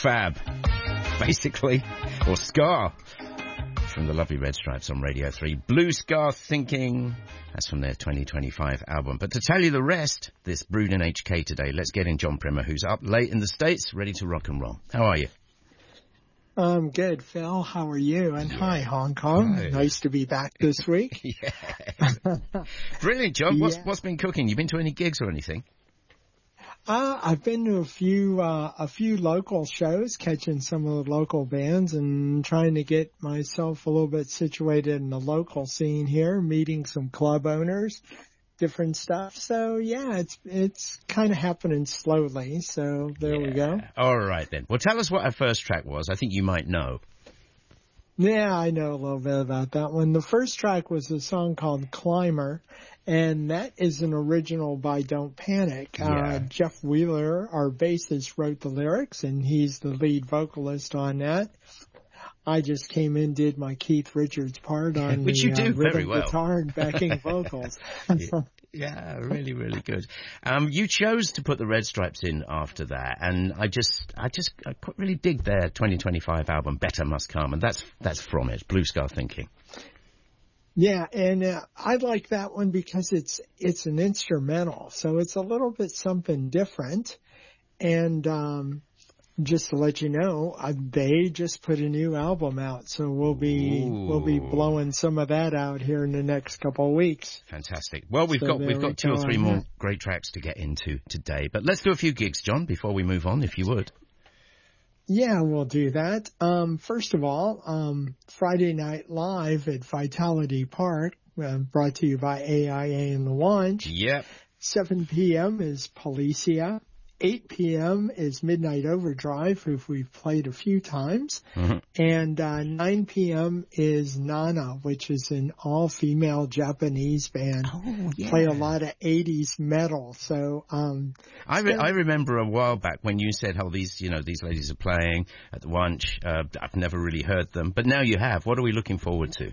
fab, basically, or ska, from the lovely Red Stripes on Radio 3. Blue Scar Thinking, that's from their 2025 album. But to tell you the rest, this Brewed in HK today, let's get in John Primer, who's up late in the States, ready to rock and roll. How are you? I'm good, Phil. How are you? And hi, Hong Kong. Hi. Nice to be back this week. Brilliant, John. What's been cooking? You been to any gigs or anything? I've been to a few local shows, catching some of the local bands and trying to get myself a little bit situated in the local scene here, meeting some club owners, different stuff. So yeah, it's kind of happening slowly. So there we go. All right then. Well, tell us what our first track was. I think you might know. Yeah, I know a little bit about that one. The first track was a song called Climber, and that is an original by Don't Panic. Jeff Wheeler, our bassist, wrote the lyrics, and he's the lead vocalist on that. I just came in, did my Keith Richards part on which you do very well. Guitar and backing vocals. Yeah, really, really good. You chose to put the Red Stripes in after that, and I really dig their 2025 album, Better Must Come, and that's from it, Blue Scar Thinking. Yeah, and I like that one because it's an instrumental, so it's a little bit something different, and just to let you know, they just put a new album out, so we'll be blowing some of that out here in the next couple of weeks. Fantastic. Well, we've got two or three more great tracks to get into today, but let's do a few gigs, John, before we move on, if you would. Yeah, we'll do that. First of all, Friday Night Live at Vitality Park, brought to you by AIA and the Launch. Yep. 7 p.m. is Policia. 8 p.m. is Midnight Overdrive, who we've played a few times. Mm-hmm. And 9 p.m. is Nana, which is an all-female Japanese band. Oh, yeah. Play a lot of 80s metal. So I remember a while back when you said how these ladies are playing at the Lunch. I've never really heard them, but now you have. What are we looking forward to?